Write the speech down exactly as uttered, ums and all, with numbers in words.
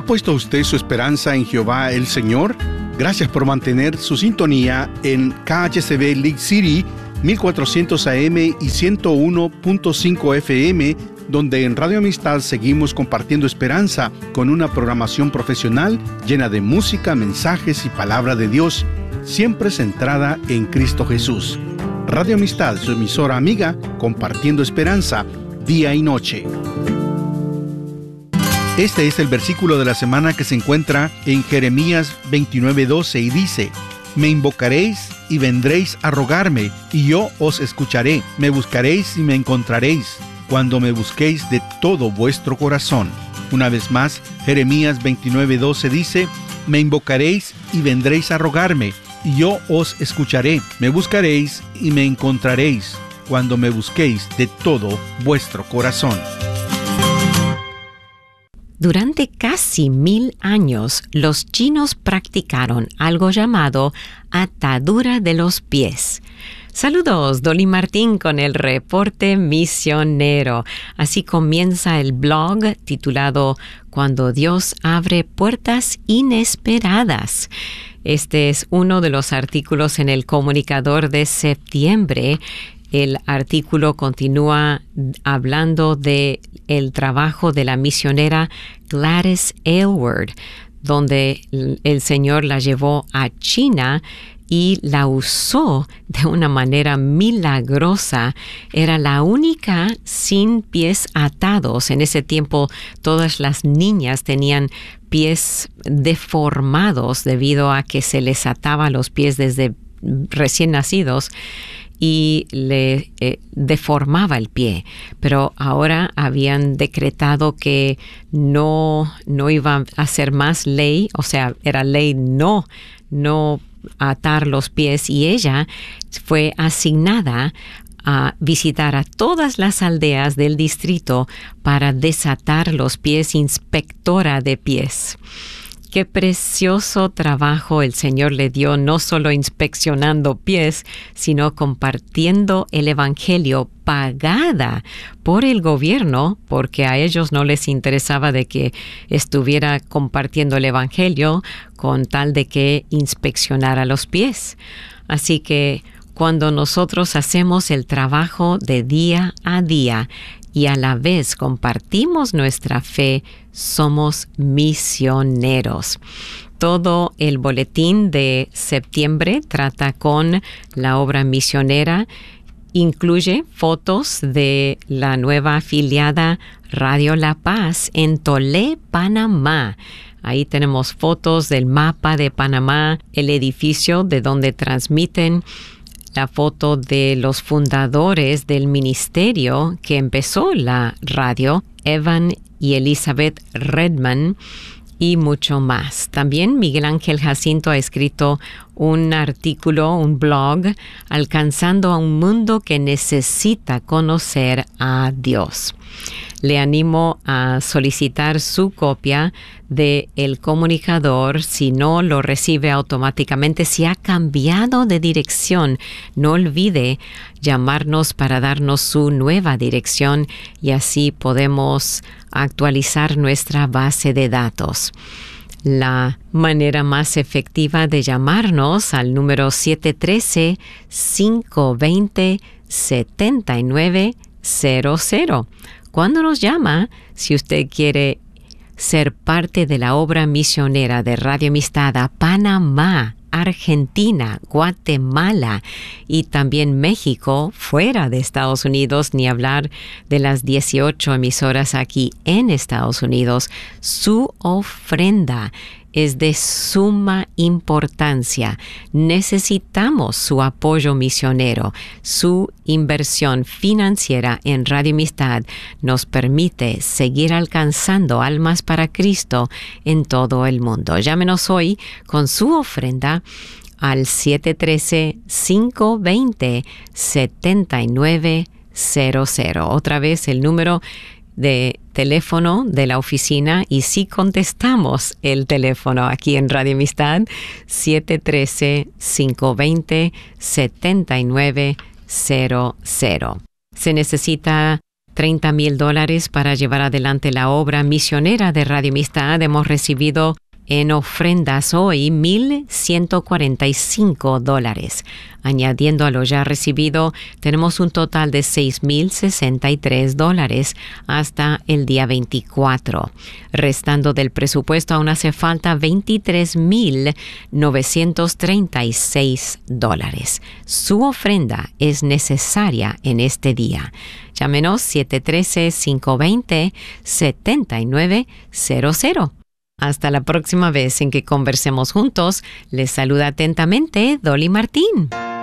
puesto usted su esperanza en Jehová el Señor? Gracias por mantener su sintonía en K H C B League City mil cuatrocientos A M y ciento uno punto cinco F M, donde en Radio Amistad seguimos compartiendo esperanza con una programación profesional llena de música, mensajes y palabra de Dios, siempre centrada en Cristo Jesús. Radio Amistad, su emisora amiga, compartiendo esperanza día y noche. Este es el versículo de la semana que se encuentra en Jeremías veintinueve doce y dice: Me invocaréis y vendréis a rogarme, y yo os escucharé. Me buscaréis y me encontraréis, cuando me busquéis de todo vuestro corazón. Una vez más, Jeremías veintinueve doce dice: Me invocaréis y vendréis a rogarme, y yo os escucharé. Me buscaréis y me encontraréis, cuando me busquéis de todo vuestro corazón. Durante casi mil años, los chinos practicaron algo llamado atadura de los pies. Saludos, Dolly Martín con el reporte misionero. Así comienza el blog titulado Cuando Dios abre puertas inesperadas. Este es uno de los artículos en el Comunicador de septiembre. El artículo continúa hablando de el trabajo de la misionera Gladys Aylward, donde el Señor la llevó a China y la usó de una manera milagrosa. Era la única sin pies atados. En ese tiempo todas las niñas tenían pies deformados debido a que se les ataba los pies desde recién nacidos y le eh, deformaba el pie, pero ahora habían decretado que no, no iba a ser más ley, o sea, era ley no, no atar los pies, y ella fue asignada a visitar a todas las aldeas del distrito para desatar los pies, inspectora de pies. Qué precioso trabajo el Señor le dio, no solo inspeccionando pies, sino compartiendo el Evangelio, pagada por el gobierno, porque a ellos no les interesaba de que estuviera compartiendo el Evangelio con tal de que inspeccionara los pies. Así que cuando nosotros hacemos el trabajo de día a día y a la vez compartimos nuestra fe, somos misioneros. Todo el boletín de septiembre trata con la obra misionera. Incluye fotos de la nueva afiliada Radio La Paz en Tolé, Panamá. Ahí tenemos fotos del mapa de Panamá, el edificio de donde transmiten, la foto de los fundadores del ministerio que empezó la radio, Evan y Elizabeth Redman, y mucho más. También Miguel Ángel Jacinto ha escrito un artículo, un blog, alcanzando a un mundo que necesita conocer a Dios. Le animo a solicitar su copia de El Comunicador. Si no lo recibe automáticamente, si ha cambiado de dirección, no olvide llamarnos para darnos su nueva dirección y así podemos actualizar nuestra base de datos. La manera más efectiva de llamarnos al número siete uno tres, cinco dos cero, siete nueve cero cero. Cuando nos llama, si usted quiere ser parte de la obra misionera de Radio Amistad a Panamá, Argentina, Guatemala y también México, fuera de Estados Unidos, ni hablar de las dieciocho emisoras aquí en Estados Unidos, su ofrenda es de suma importancia. Necesitamos su apoyo misionero. Su inversión financiera en Radio Amistad nos permite seguir alcanzando almas para Cristo en todo el mundo. Llámenos hoy con su ofrenda al siete uno tres, cinco dos cero, siete nueve cero cero. Otra vez el número de teléfono de la oficina, y si contestamos el teléfono aquí en Radio Amistad, siete uno tres, cinco dos cero, siete nueve cero cero. Se necesita treinta mil dólares para llevar adelante la obra misionera de Radio Amistad. Hemos recibido en ofrendas hoy mil ciento cuarenta y cinco dólares. Añadiendo a lo ya recibido, tenemos un total de seis mil sesenta y tres dólares hasta el día veinticuatro. Restando del presupuesto aún hace falta veintitrés mil novecientos treinta y seis dólares. Su ofrenda es necesaria en este día. Llámenos siete uno tres, cinco dos cero, siete nueve cero cero. Hasta la próxima vez en que conversemos juntos, les saluda atentamente Dolly Martín.